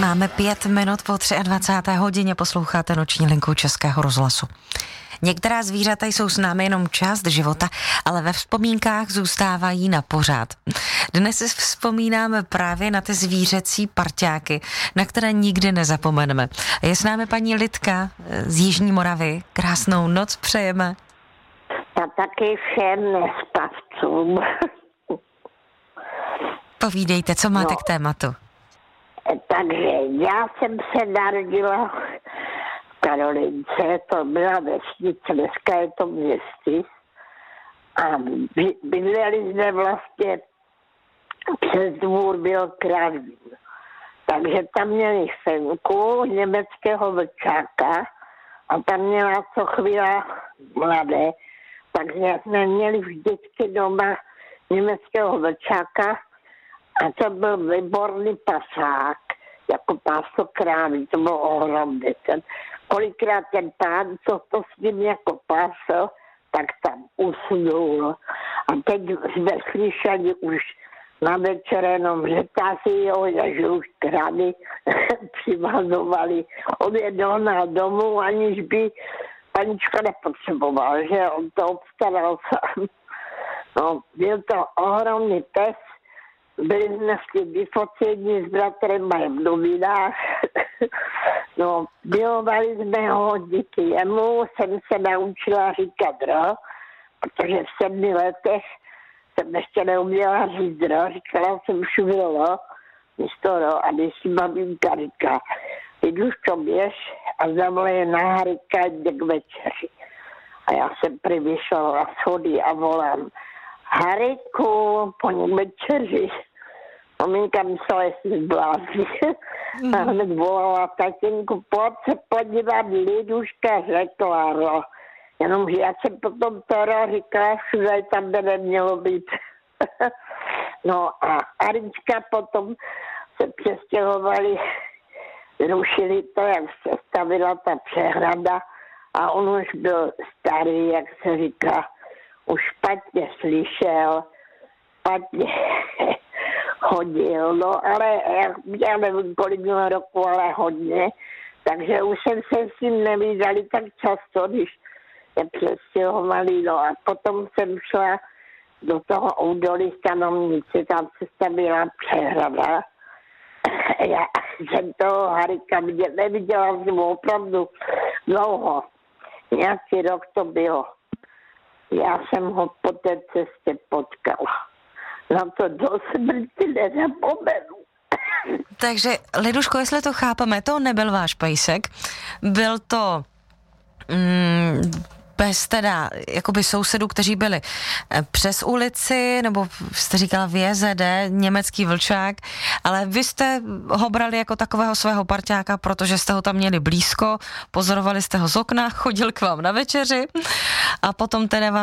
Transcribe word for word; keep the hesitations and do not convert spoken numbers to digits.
Máme pět minut po dvacáté třetí hodině, posloucháte noční linku Českého rozhlasu. Některá zvířata jsou s námi jenom část života, ale ve vzpomínkách zůstávají na pořád. Dnes si vzpomínáme právě na ty zvířecí parťáky, na které nikdy nezapomeneme. Je s námi paní Lidka z Jižní Moravy. Krásnou noc přejeme. A taky všem nespavcům. Povídejte, co máte no, k tématu? Takže já jsem se narodila v Karolince, to byla vesnice, dneska je to městí. A bydleli jsme vlastně přes dvůr byl Kravín. Takže tam měli fenku německého vlčáka a tam měla co chvíle mladé. Takže jsme měli vždycky doma německého vlčáka a to byl výborný pasák, jako páso kráví, to byl ohromný. Ten, kolikrát ten pán, co to s ním jako pásl, tak tam usnul. A teď jsme slyšeli už na večer jenom, že ptáci jo, že už krávy přivazovali. On je dohnal domů, aniž by panička nepotřeboval, že on to obstaral sám. No, byl to ohromný pes, byli jsme s tím vyfoceni s bratrem a v novinách. No, milovali jsme ho, díky jemu jsem se naučila říkat dro, protože v sedmi letech jsem ještě neuměla říct dro, říkala jsem šuvilo, místo ro, a když si maminka říká, Liduško, běž a zavolej na Harika, jde k večeři. A já jsem přivyšla na schody a volám, Hariku, po něm večeři. Maminka myslela, jestli zblází. Mm. A hned volala, tatínku, pojď se podívat, Liduška, řekla, no. Jenomže já jsem potom teda říkala, že tam by nemělo být. No a Arička potom se přestěhovali, rušili to, jak se stavila ta přehrada a on už byl starý, jak se říká, už špatně slyšel, špatně chodil, no ale já, já nevím, kolik měl roku, ale hodně, takže už jsem se s ním nevídali tak často, když se přestěhovali, no a potom jsem šla do toho údolí Stanovnice, tam se stavila přehrada. Já jsem toho Harika neviděla jsem opravdu dlouho. Nějaký rok to bylo. Já jsem ho po té cestě potkala. Na to do smrti nezapomenu. Takže, Liduško, jestli to chápeme, to nebyl váš pejsek, byl to mm, bez teda jakoby sousedů, kteří byli přes ulici, nebo jste říkala v J Z D, německý vlčák, ale vy jste ho brali jako takového svého parťáka, protože jste ho tam měli blízko, pozorovali jste ho z okna, chodil k vám na večeři a potom teda vám